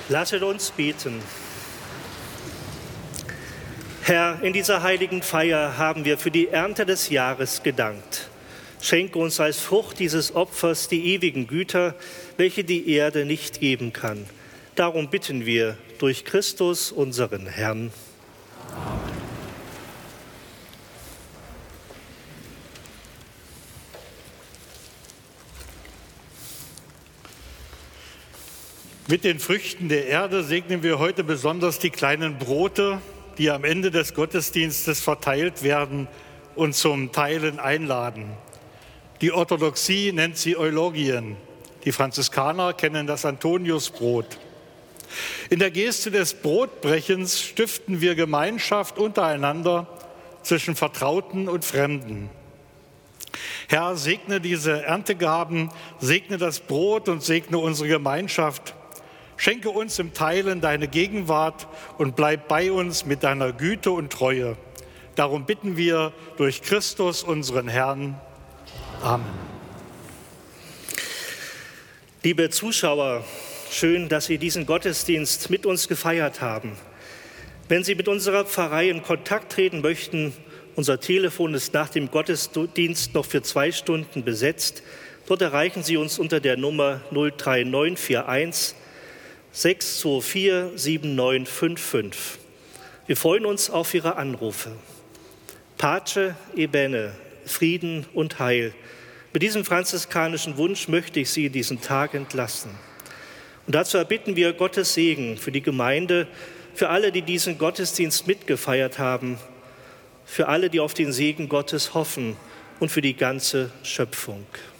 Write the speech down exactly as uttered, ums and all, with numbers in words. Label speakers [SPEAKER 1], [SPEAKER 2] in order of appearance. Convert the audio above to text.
[SPEAKER 1] Lasset uns beten. Herr, in dieser heiligen Feier haben wir für die Ernte des Jahres gedankt. Schenke uns als Frucht dieses Opfers die ewigen Güter, welche die Erde nicht geben kann. Darum bitten wir durch Christus, unseren Herrn.
[SPEAKER 2] Mit den Früchten der Erde segnen wir heute besonders die kleinen Brote, die am Ende des Gottesdienstes verteilt werden und zum Teilen einladen. Die Orthodoxie nennt sie Eulogien. Die Franziskaner kennen das Antoniusbrot. In der Geste des Brotbrechens stiften wir Gemeinschaft untereinander zwischen Vertrauten und Fremden. Herr, segne diese Erntegaben, segne das Brot und segne unsere Gemeinschaft. Schenke uns im Teilen deine Gegenwart und bleib bei uns mit deiner Güte und Treue. Darum bitten wir durch Christus, unseren Herrn. Amen.
[SPEAKER 1] Liebe Zuschauer, schön, dass Sie diesen Gottesdienst mit uns gefeiert haben. Wenn Sie mit unserer Pfarrei in Kontakt treten möchten, unser Telefon ist nach dem Gottesdienst noch für zwei Stunden besetzt. Dort erreichen Sie uns unter der Nummer null drei neun vier eins sechs zwei vier sieben neun fünf fünf. Wir freuen uns auf Ihre Anrufe. Pace e bene, Frieden und Heil. Mit diesem franziskanischen Wunsch möchte ich Sie diesen Tag entlassen. Und dazu erbitten wir Gottes Segen für die Gemeinde, für alle, die diesen Gottesdienst mitgefeiert haben, für alle, die auf den Segen Gottes hoffen und für die ganze Schöpfung.